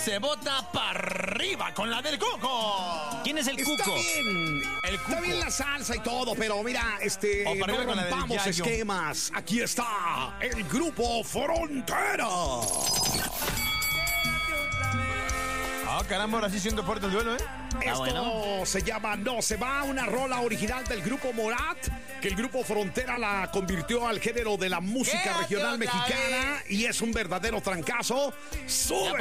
Se bota para arriba con la del Cuco. ¿Quién es el Está Cuco? bien. El Cuco. Está bien la salsa y todo, pero mira, O para no arriba con la del rompamos Yayo. esquemas. Aquí está el grupo Frontera. Ah, caramba, ahora sí siento fuerte el duelo, ¿eh? Esto bueno. se llama No Se Va, una rola original del grupo Morat, que el grupo Frontera la convirtió al género de la música Quédate regional otra mexicana y es un verdadero trancazo. ¡Sube!